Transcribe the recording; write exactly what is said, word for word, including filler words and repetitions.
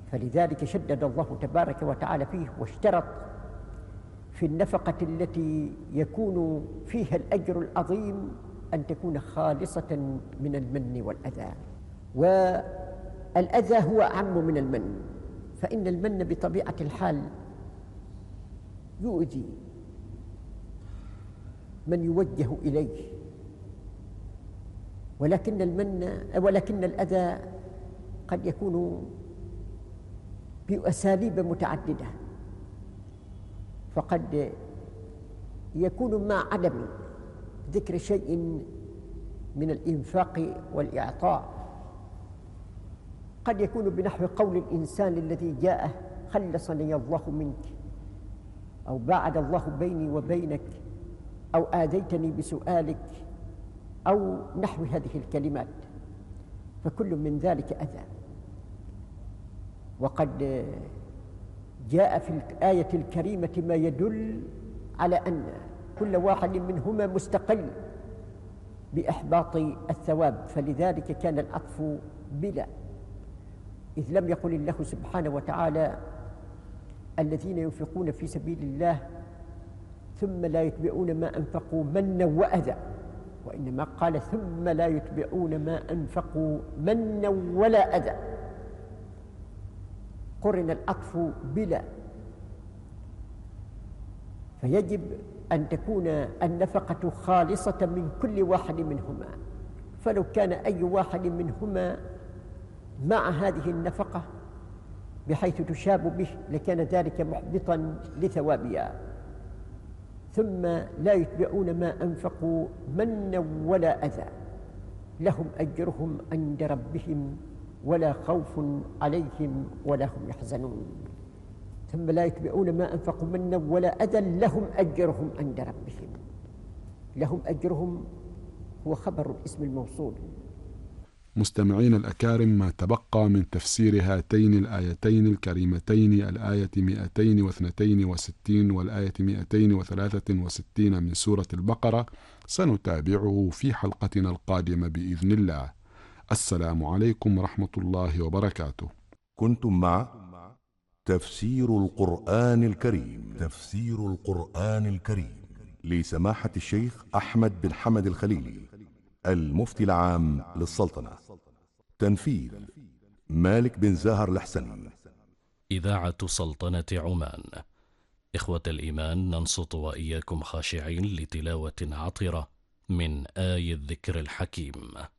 فلذلك شدد الله تبارك وتعالى فيه واشترط في النفقة التي يكون فيها الأجر العظيم أن تكون خالصة من المن والأذى. والأذى هو أعم من المن، فإن المن بطبيعة الحال يؤذي من يوجه إليه، ولكن المن ولكن الأذى قد يكون بأساليب متعددة، فقد يكون مع عدم ذكر شيء من الإنفاق والإعطاء، قد يكون بنحو قول الإنسان الذي جاءه خلصني الله منك، أو باعد الله بيني وبينك، أو آذيتني بسؤالك، أو نحو هذه الكلمات، فكل من ذلك أذى. وقد جاء في الآية الكريمة ما يدل على أن كل واحد منهما مستقل بإحباط الثواب، فلذلك كان العطف بلا، إذ لم يقل الله سبحانه وتعالى الذين ينفقون في سبيل الله ثم لا يتبعون ما أنفقوا منا وأذى، وإنما قال ثم لا يتبعون ما أنفقوا منا ولا أذى، قرن العطف بلا. فيجب أن تكون النفقة خالصة من كل واحد منهما، فلو كان أي واحد منهما مع هذه النفقة بحيث تشاب به لكان ذلك محبطا لثوابها. ثم لا يتبعون ما أنفقوا منا ولا أذى لهم أجرهم عند ربهم ولا خوف عليهم ولا هم يحزنون. ثم لا يتبعون ما أنفقوا منا ولا أذى لهم أجرهم عند ربهم. لهم أجرهم هو خبر الاسم الموصول. مستمعين الأكارم، ما تبقى من تفسير هاتين الآيتين الكريمتين، الآية مئتين واثنتين وستين والآية مئتين وثلاثة وستين من سورة البقرة، سنتابعه في حلقتنا القادمة بإذن الله. السلام عليكم ورحمة الله وبركاته. كنتم مع تفسير القرآن الكريم تفسير القرآن الكريم لسماحة الشيخ أحمد بن حمد الخليلي المفتي العام للسلطنة. تنفيذ مالك بن زاهر الحسني. إذاعة سلطنة عمان. إخوة الإيمان، ننصت وإياكم خاشعين لتلاوة عطرة من آي الذكر الحكيم.